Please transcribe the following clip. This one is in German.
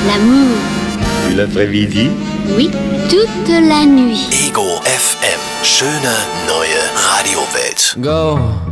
L'amour. Et l'après-midi? Oui, toute la nuit. Ego FM. Schöne neue Radiowelt. Go.